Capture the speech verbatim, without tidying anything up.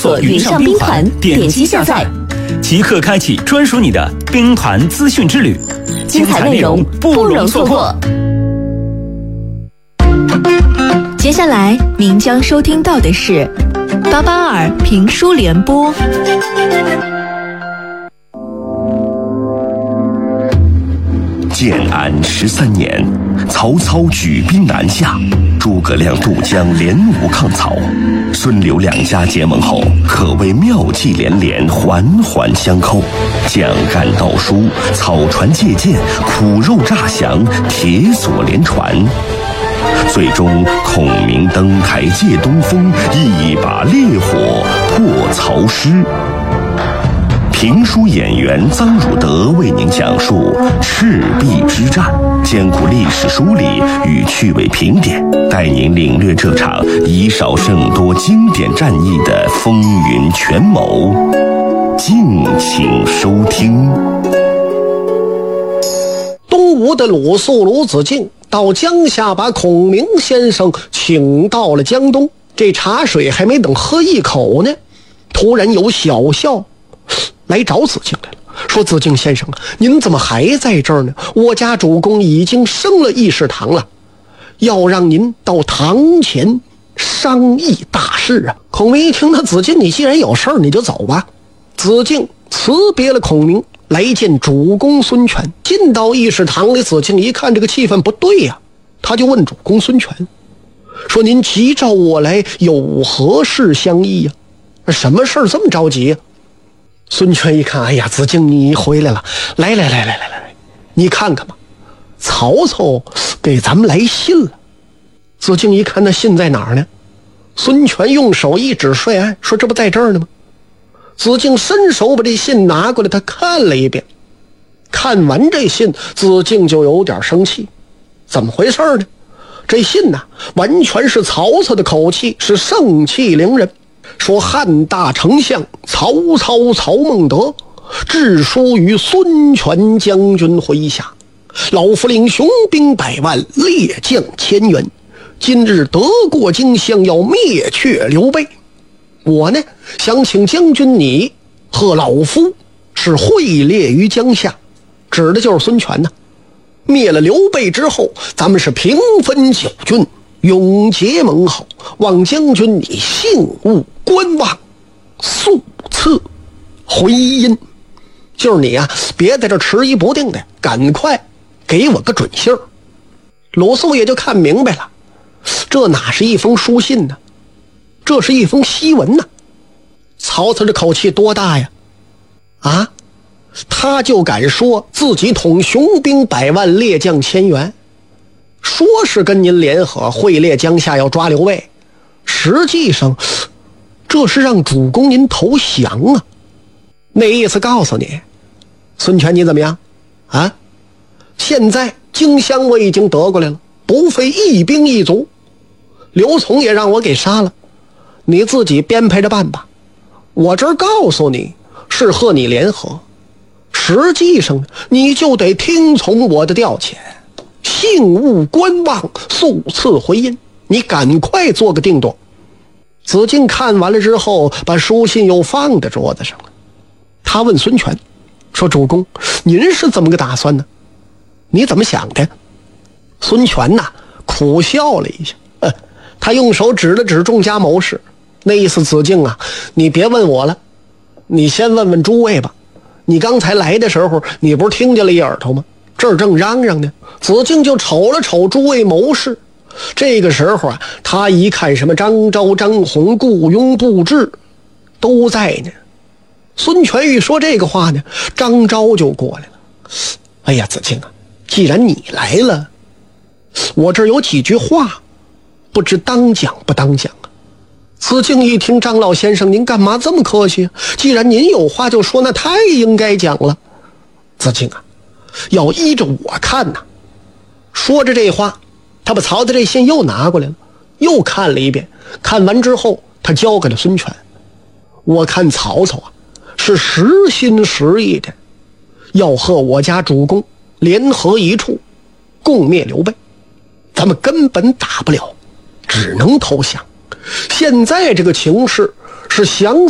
索云上兵团，点击下载，即刻开启专属你的兵团资讯之旅，精彩内容不容错过。 接下来您将收听到的是八八二评书联播。 建安十三年，曹操举兵南下，诸葛亮渡江联吴抗曹，孙刘两家结盟后，可谓妙计连连，环环相扣，将干道书，草船借箭，苦肉诈降，铁索连传。最终孔明登台借东风，一把烈火破曹师。评书演员臧汝德为您讲述赤壁之战，艰苦历史梳理与趣味评点，带您领略这场以少胜多经典战役的风云权谋。敬请收听。 东吴的鲁肃鲁子敬到江夏，把孔明先生请到了江东。这茶水还没等喝一口呢，突然有小校来找子敬来了，说：子敬先生啊，您怎么还在这儿呢？我家主公已经升了议事堂了，要让您到堂前商议大事啊。孔明一听，那子敬你既然有事儿，你就走吧。子敬辞别了孔明，来见主公孙权。进到议事堂里，子敬一看这个气氛不对呀、啊，他就问主公孙权说：您急召我来，有何事相议呀、啊？什么事儿这么着急呀、啊？孙权一看，哎呀，子敬你回来了，来来来来来来，你看看吧，曹操给咱们来信了。子敬一看，那信在哪儿呢？孙权用手一指帅案，说：这不在这儿呢吗？子敬伸手把这信拿过来，他看了一遍，看完这信，子敬就有点生气。怎么回事呢？这信呢、啊，完全是曹操的口气，是盛气凌人。说汉大丞相曹操曹孟德致书于孙权将军麾下，老夫领雄兵百万，列将千员，今日得过荆襄，要灭却刘备。我呢，想请将军你和老夫是会列于江夏，指的就是孙权呢。灭了刘备之后，咱们是平分九郡，永结盟好，望将军你幸勿观望，速赐回音。就是你啊，别在这迟疑不定的，赶快给我个准信儿。鲁肃也就看明白了，这哪是一封书信呢？这是一封檄文呢。曹操这口气多大呀？啊，他就敢说自己统雄兵百万，列将千员，说是跟您联合，会列江夏要抓刘备，实际上这是让主公您投降啊。那意思告诉你，孙权你怎么样啊？现在荆襄我已经得过来了，不费一兵一卒，刘琮也让我给杀了，你自己编排着办吧。我这儿告诉你是和你联合，实际上你就得听从我的调遣，幸勿观望，速赐回音。你赶快做个定夺。子敬看完了之后，把书信又放在桌子上了。他问孙权说：主公，您是怎么个打算呢？你怎么想的？孙权呐苦笑了一下，呃、他用手指了指众家谋士，那意思：子敬啊，你别问我了，你先问问诸位吧。你刚才来的时候，你不是听见了一耳朵吗？这儿正嚷嚷呢。子敬就瞅了瞅诸位谋士，这个时候啊，他一看什么张昭、张宏、顾雍、布置都在呢。孙权一说这个话呢，张昭就过来了。哎呀，子敬啊，既然你来了，我这儿有几句话，不知当讲不当讲啊。子敬一听，张老先生您干嘛这么客气？既然您有话就说，那太应该讲了。子敬啊，要依着我看呐、啊。说着这话，他把曹操这信又拿过来了，又看了一遍，看完之后他交给了孙权。我看曹操啊是实心实意的，要和我家主公联合一处，共灭刘备。咱们根本打不了，只能投降。现在这个情势是降